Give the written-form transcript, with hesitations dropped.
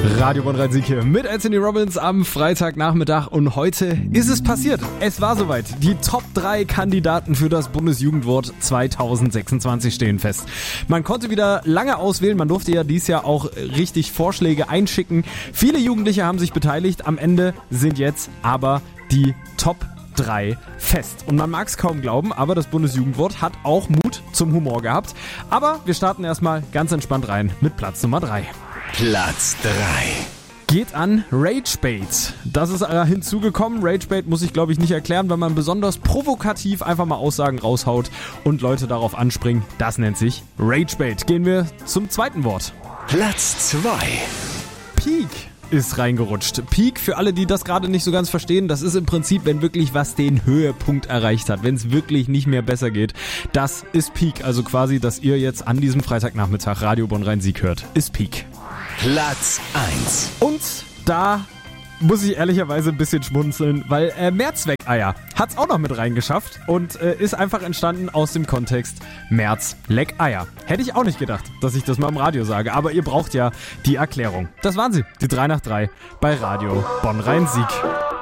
Radio Bonn-Rhein-Sieg hier mit Anthony Robbins am Freitagnachmittag und heute ist es passiert. Es war soweit. Die Top 3 Kandidaten für das Bundesjugendwort 2026 stehen fest. Man konnte wieder lange auswählen. Man durfte ja dieses Jahr auch richtig Vorschläge einschicken. Viele Jugendliche haben sich beteiligt. Am Ende sind jetzt aber die Top 3 fest. Und man mag es kaum glauben, aber das Bundesjugendwort hat auch Mut zum Humor gehabt. Aber wir starten erstmal ganz entspannt rein mit Platz Nummer 3. Platz 3. Geht an Ragebait. Das ist hinzugekommen. Ragebait muss ich, glaube ich, nicht erklären, weil man besonders provokativ einfach mal Aussagen raushaut und Leute darauf anspringen. Das nennt sich Ragebait. Gehen wir zum zweiten Wort. Platz 2. Peak ist reingerutscht. Peak, für alle, die das gerade nicht so ganz verstehen, das ist im Prinzip, wenn wirklich was den Höhepunkt erreicht hat, wenn es wirklich nicht mehr besser geht. Das ist Peak, also quasi, dass ihr jetzt an diesem Freitagnachmittag Radio Bonn-Rhein-Sieg hört, ist Peak. Platz 1. Und da muss ich ehrlicherweise ein bisschen schmunzeln, weil Mehrzweckeier hat's auch noch mit reingeschafft und ist einfach entstanden aus dem Kontext Mehrzleckeier. Hätte ich auch nicht gedacht, dass ich das mal im Radio sage, aber ihr braucht ja die Erklärung. Das waren sie, die 3 nach 3 bei Radio Bonn-Rhein-Sieg.